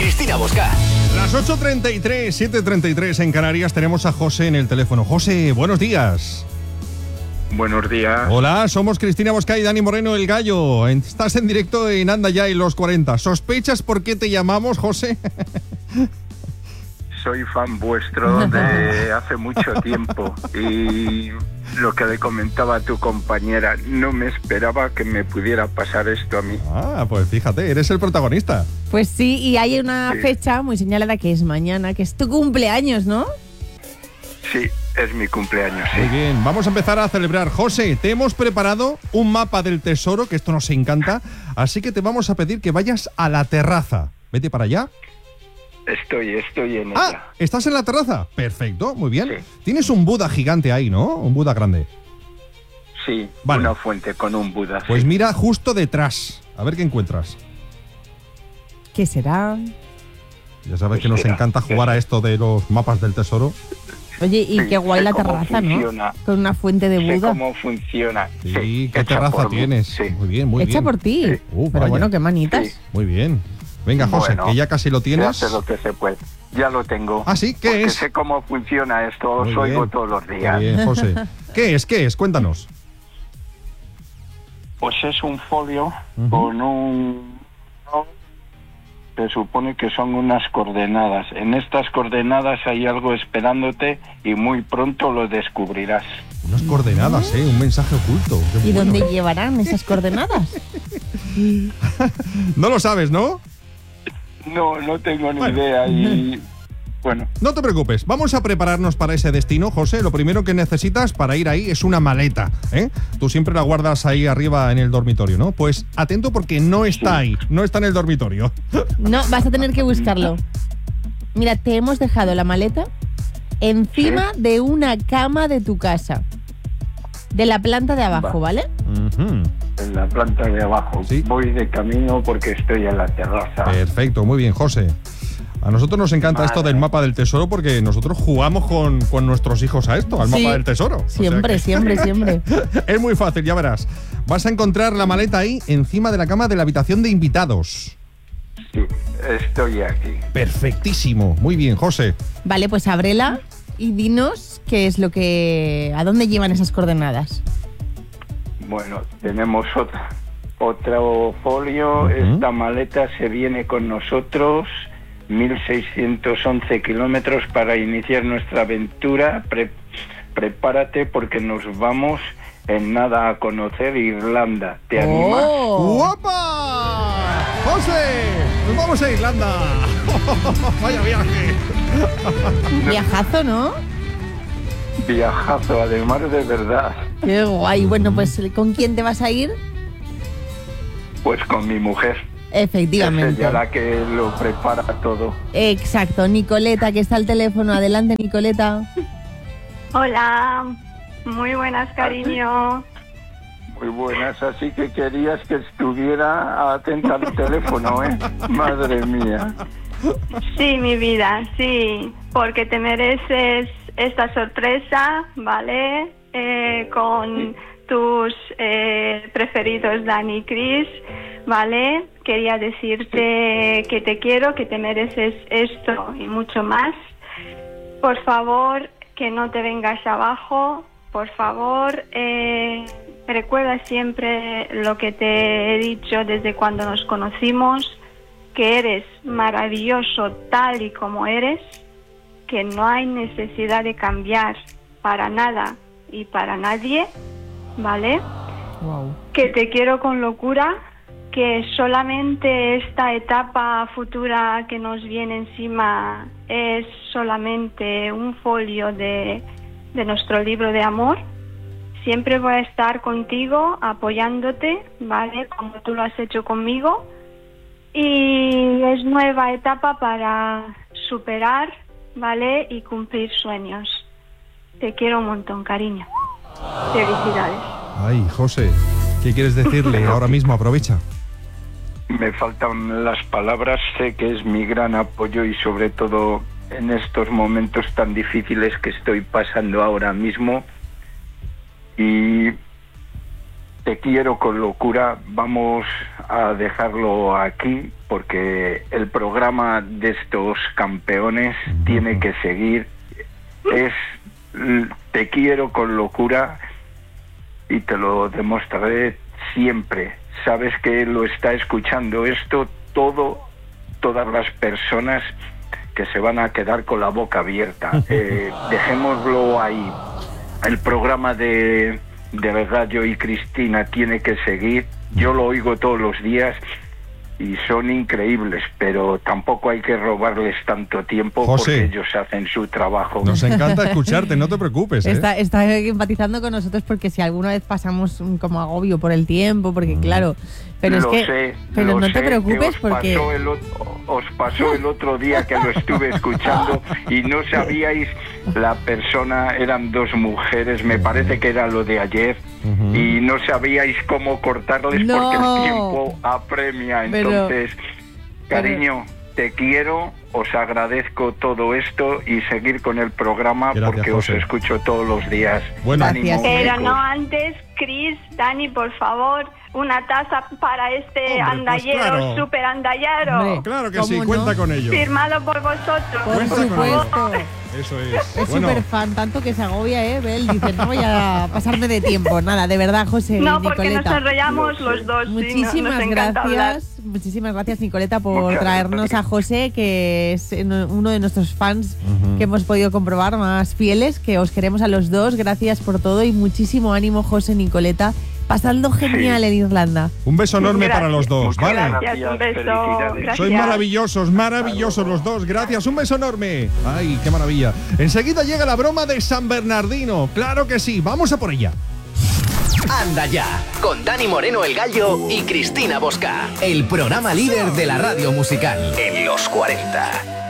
Cristina Bosca. Las 8:33, 7:33 en Canarias, tenemos a José en el teléfono. José, buenos días. Buenos días. Hola, somos Cristina Bosca y Dani Moreno, el Gallo. Estás en directo en Anda Ya y los 40. ¿Sospechas por qué te llamamos, José? Soy fan vuestro de hace mucho tiempo y lo que le comentaba a tu compañera, no me esperaba que me pudiera pasar esto a mí. Ah, pues fíjate, eres el protagonista. Pues sí, y hay una fecha muy señalada que es mañana, que es tu cumpleaños, ¿no? Sí, es mi cumpleaños, sí. Muy bien, vamos a empezar a celebrar. José, te hemos preparado un mapa del tesoro, que esto nos encanta, así que te vamos a pedir que vayas a la terraza. Vete para allá. Estoy en ella. Ah, ¿estás en la terraza? Perfecto, muy bien. Sí. Tienes un Buda gigante ahí, ¿no? Un Buda grande. Sí, Vale. una fuente con un Buda. Pues sí. mira justo detrás, a ver qué encuentras. ¿Qué será? Ya sabes que nos Espera, encanta jugar a esto de los mapas del tesoro. Oye, y Sí, qué guay sé la cómo terraza, funciona. ¿no? Con una fuente de Sé Buda. cómo funciona. Sí, ¿qué hecha terraza por mí, tienes? Sí. Muy bien, muy Hecha bien. por ti. Sí. Pero vaya. bueno, qué manitas. Sí. Muy bien. Venga, José, Bueno, que ya casi lo Se tienes. hace lo que se puede. Ya lo tengo. Ah, sí, ¿qué porque es? sé cómo funciona esto, os Muy oigo bien. todos los Muy días. bien, José. ¿Qué es? Cuéntanos. Pues es un folio con un... Se supone que son unas coordenadas. En estas coordenadas hay algo esperándote y muy pronto lo descubrirás. Unas coordenadas, un mensaje oculto. Qué ¿Y bueno. dónde llevarán esas coordenadas? No lo sabes, ¿no? No tengo ni Bueno. idea y... Bueno, No te preocupes, vamos a prepararnos para ese destino, José. Lo primero que necesitas para ir ahí es una maleta, ¿eh? Tú siempre la guardas ahí arriba en el dormitorio, ¿no? Pues atento porque no está ahí, no está en el dormitorio. No, vas a tener que buscarlo. Mira, te hemos dejado la maleta encima de una cama de tu casa. De la planta de abajo, ¿vale? Ujú. en la planta de abajo. Sí. Voy de camino porque estoy en la terraza. Perfecto, muy bien, José. A nosotros nos encanta esto del mapa del tesoro porque nosotros jugamos con nuestros hijos a esto, al Sí, mapa del tesoro. O sea Siempre, que- siempre. Es muy fácil, ya verás. Vas a encontrar la maleta ahí, encima de la cama de la habitación de invitados. Sí, estoy aquí. Perfectísimo. Muy bien, José. Vale, pues ábrela y dinos qué es lo que... ¿A dónde llevan esas coordenadas? Bueno, tenemos otro folio. Ujú. Esta maleta se viene con nosotros 1.611 kilómetros para iniciar nuestra aventura. Prepárate porque nos vamos en nada a conocer Irlanda. ¿Te animas? ¡Oh! ¡Guapa! ¡José! ¡Nos vamos a Irlanda! ¡Vaya viaje! Viajazo, ¿no? Viajazo, además de verdad. Qué guay. Bueno, pues ¿con quién te vas a ir? Pues con mi mujer. Es Efectivamente. ella la que lo prepara todo. Exacto. Nicoleta, que está al teléfono. Adelante, Nicoleta. Hola, muy buenas, cariño. Muy buenas, así que querías que estuviera atenta al teléfono, ¿eh? Madre mía. Sí, mi vida, sí, porque te mereces esta sorpresa, ¿vale? Con tus preferidos Dani y Chris, ¿vale? Quería decirte que te quiero, que te mereces esto y mucho más. Por favor, que no te vengas abajo, por favor, recuerda siempre lo que te he dicho desde cuando nos conocimos, que eres maravilloso tal y como eres, que no hay necesidad de cambiar para nada y para nadie, ¿vale? Wow. Que te quiero con locura, que solamente esta etapa futura que nos viene encima es solamente un folio de nuestro libro de amor. Siempre voy a estar contigo, apoyándote, ¿vale? Como tú lo has hecho conmigo. Y es nueva etapa para superar, ¿vale? Y cumplir sueños. Te quiero un montón, cariño. Felicidades. Ay, José, ¿qué quieres decirle ahora mismo? Aprovecha. Me faltan las palabras, sé que es mi gran apoyo y sobre todo en estos momentos tan difíciles que estoy pasando ahora mismo. Y Te quiero con locura. Vamos a dejarlo aquí porque el programa de estos campeones tiene que seguir. Es Te quiero con locura y te lo demostraré siempre. Sabes que lo está escuchando esto todas las personas que se van a quedar con la boca abierta. Dejémoslo ahí. El programa de Radio y Cristina tiene que seguir. Yo lo oigo todos los días y son increíbles, pero tampoco hay que robarles tanto tiempo, José, porque ellos hacen su trabajo. Nos encanta escucharte, no te preocupes. Está empatizando con nosotros porque si alguna vez pasamos como agobio por el tiempo, porque claro, pero es que pero no te preocupes porque os pasó el otro día que lo estuve escuchando y no sabíais, la persona, eran dos mujeres, me parece que era lo de ayer, y no sabíais cómo cortarles porque el tiempo apremia. Entonces, cariño, te quiero, os agradezco todo esto y seguir con el programa. Gracias, porque José, os escucho todos los días. Bueno, pero no antes, Cris, Dani, por favor, una taza para este andallero, súper andallero. Claro que sí, cuenta con ello. Firmado por vosotros. Por supuesto. Eso es. Es súper fan, tanto que se agobia, Él dice, no voy a pasarme de tiempo. Nada, de verdad, José, no, porque Nicoleta, nos enrollamos los dos. Muchísimas gracias. Muchísimas gracias, Nicoleta, por traernos a José, que es uno de nuestros fans que hemos podido comprobar más fieles, que os queremos a los dos. Gracias por todo y muchísimo ánimo, José, Nicoleta. Pasando genial en Irlanda. Un beso enorme para los dos, ¿vale? Gracias, un beso. Gracias. Sois maravillosos los dos. Gracias, un beso enorme. Ay, qué maravilla. Enseguida llega la broma de San Bernardino. Claro que sí, vamos a por ella. Anda ya, con Dani Moreno el Gallo y Cristina Bosca. El programa líder de la radio musical en los 40.